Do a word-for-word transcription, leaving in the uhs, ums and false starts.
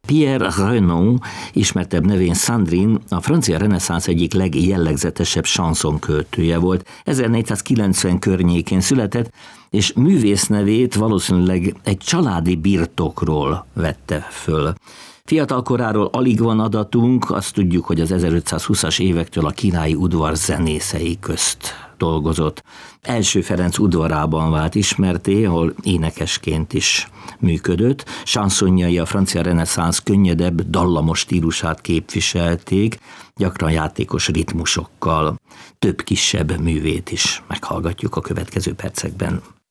Pierre Renaud, ismertebb nevén Sandrine, a francia reneszánsz egyik legjellegzetesebb sanszon-költője volt. ezernégyszázkilencven környékén született, és művész nevét valószínűleg egy családi birtokról vette föl. Fiatal koráról alig van adatunk, azt tudjuk, hogy az ezerötszázhúszas évektől a királyi udvar zenészei közt dolgozott. Első Ferenc udvarában vált ismertté, ahol énekesként is működött. Sanszonjai a francia reneszánsz könnyedebb, dallamos stílusát képviselték, gyakran játékos ritmusokkal. Több kisebb művét is meghallgatjuk a következő percekben.